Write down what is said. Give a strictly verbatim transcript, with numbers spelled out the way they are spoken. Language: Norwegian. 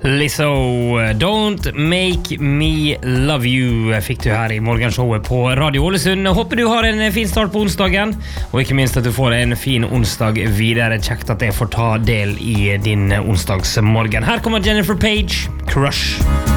Lizzo, Don't Make Me Love You fikk du her i morgenshowet på Radio Ålesund. Håper du har en fin start på onsdagen, og ikke minst at du får en fin onsdag videre. Kjekt at jeg får ta del i din onsdagsmorgen. Her kommer Jennifer Page, Crush.